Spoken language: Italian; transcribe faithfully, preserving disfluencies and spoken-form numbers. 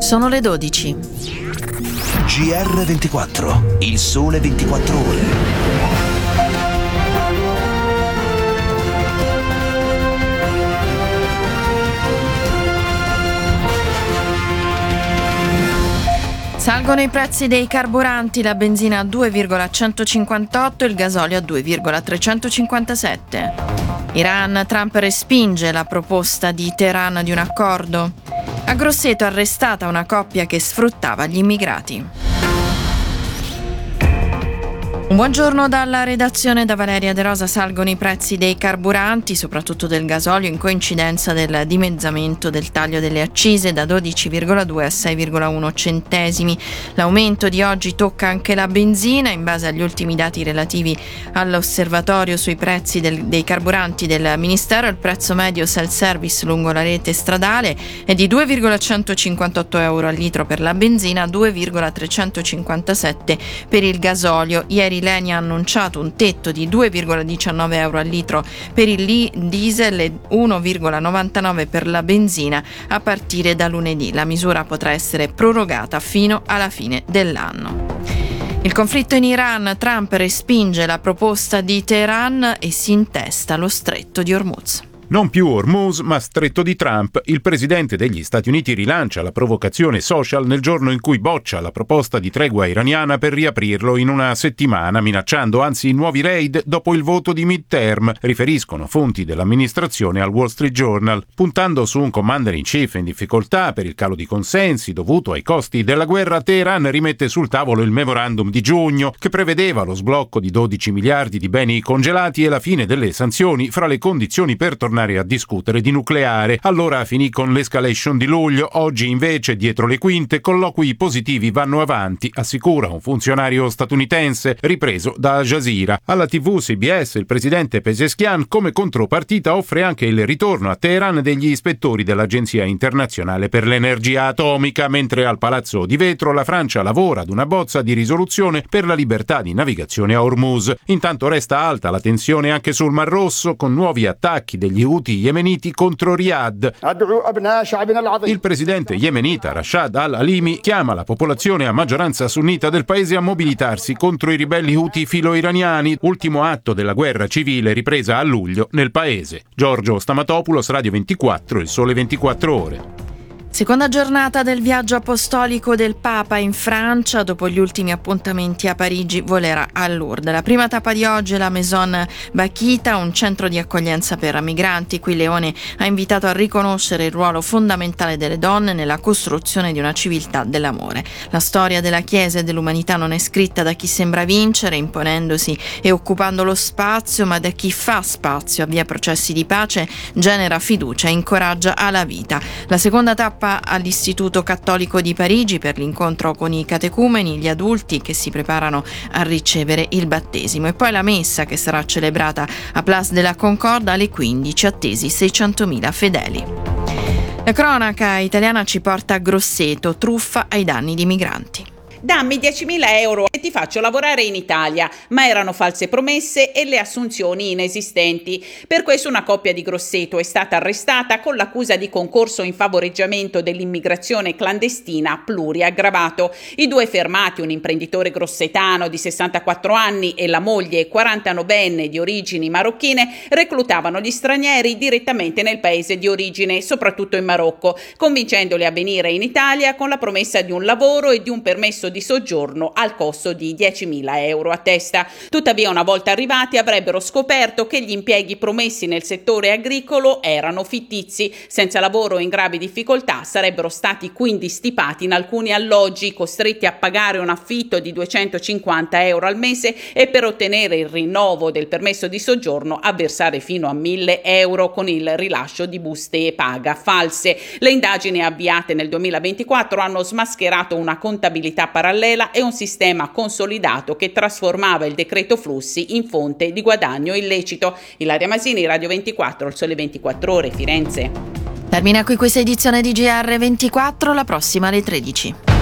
Sono le dodici. G R ventiquattro, il sole ventiquattro ore. Salgono i prezzi dei carburanti, la benzina a due virgola centocinquantotto, il gasolio a due virgola trecentocinquantasette. Iran, Trump respinge la proposta di Teheran di un accordo. A Grosseto arrestata una coppia che sfruttava gli immigrati. Un buongiorno dalla redazione, da Valeria De Rosa. Salgono i prezzi dei carburanti, soprattutto del gasolio, in coincidenza del dimezzamento del taglio delle accise da dodici virgola due a sei virgola uno centesimi. L'aumento di oggi tocca anche la benzina. In base agli ultimi dati relativi all'osservatorio sui prezzi del, dei carburanti del Ministero, il prezzo medio self-service lungo la rete stradale è di due virgola centocinquantotto euro al litro per la benzina, due virgola trecentocinquantasette per il gasolio. Ieri l'Eni ha annunciato un tetto di due virgola diciannove euro al litro per il diesel e uno virgola novantanove per la benzina a partire da lunedì. La misura potrà essere prorogata fino alla fine dell'anno. Il conflitto in Iran, Trump respinge la proposta di Teheran e si intesta lo stretto di Hormuz. Non più Hormuz, ma stretto di Trump. Il presidente degli Stati Uniti rilancia la provocazione social nel giorno in cui boccia la proposta di tregua iraniana per riaprirlo in una settimana, minacciando anzi nuovi raid dopo il voto di midterm, riferiscono fonti dell'amministrazione al Wall Street Journal. Puntando su un commander in chief in difficoltà per il calo di consensi dovuto ai costi della guerra, Teheran rimette sul tavolo il memorandum di giugno, che prevedeva lo sblocco di dodici miliardi di beni congelati e la fine delle sanzioni fra le condizioni per tornare a discutere di nucleare. Allora finì con l'escalation di luglio. Oggi invece, dietro le quinte, colloqui positivi vanno avanti, assicura un funzionario statunitense ripreso da Al Jazeera. Alla tivù C B S il presidente Pezeshkian come contropartita offre anche il ritorno a Teheran degli ispettori dell'Agenzia Internazionale per l'Energia Atomica, mentre al Palazzo di Vetro la Francia lavora ad una bozza di risoluzione per la libertà di navigazione a Hormuz. Intanto resta alta la tensione anche sul Mar Rosso, con nuovi attacchi degli Houthi yemeniti contro Riyadh. Il presidente yemenita Rashad al-Halimi chiama la popolazione a maggioranza sunnita del paese a mobilitarsi contro i ribelli Houthi filo-iraniani, ultimo atto della guerra civile ripresa a luglio nel paese. Giorgio Stamatopoulos, Radio ventiquattro, il sole ventiquattro ore. Seconda giornata del viaggio apostolico del Papa in Francia. Dopo gli ultimi appuntamenti a Parigi, volerà a Lourdes. La prima tappa di oggi è la Maison Bakita, un centro di accoglienza per migranti. Qui Leone ha invitato a riconoscere il ruolo fondamentale delle donne nella costruzione di una civiltà dell'amore. La storia della Chiesa e dell'umanità non è scritta da chi sembra vincere, imponendosi e occupando lo spazio, ma da chi fa spazio, avvia processi di pace, genera fiducia e incoraggia alla vita. La seconda tappa all'Istituto Cattolico di Parigi per l'incontro con i catecumeni, gli adulti che si preparano a ricevere il battesimo, e poi la messa che sarà celebrata a Place de la Concorde alle quindici, attesi seicentomila fedeli. La cronaca italiana ci porta a Grosseto, truffa ai danni di migranti. Dammi diecimila euro e ti faccio lavorare in Italia, ma erano false promesse e le assunzioni inesistenti. Per questo una coppia di Grosseto è stata arrestata con l'accusa di concorso in favoreggiamento dell'immigrazione clandestina pluriaggravato. I due fermati, un imprenditore grossetano di sessantaquattro anni e la moglie quarantanovenne di origini marocchine, reclutavano gli stranieri direttamente nel paese di origine, soprattutto in Marocco, convincendoli a venire in Italia con la promessa di un lavoro e di un permesso di soggiorno al costo di diecimila euro a testa. Tuttavia, una volta arrivati, avrebbero scoperto che gli impieghi promessi nel settore agricolo erano fittizi. Senza lavoro, in gravi difficoltà, sarebbero stati quindi stipati in alcuni alloggi, costretti a pagare un affitto di duecentocinquanta euro al mese e, per ottenere il rinnovo del permesso di soggiorno, a versare fino a mille euro con il rilascio di buste paga false. Le indagini avviate nel duemilaventiquattro hanno smascherato una contabilità parallela e un sistema consolidato che trasformava il decreto flussi in fonte di guadagno illecito. Ilaria Masini, Radio ventiquattro, il sole ventiquattro ore, Firenze. Termina qui questa edizione di G R ventiquattro, la prossima alle tredici.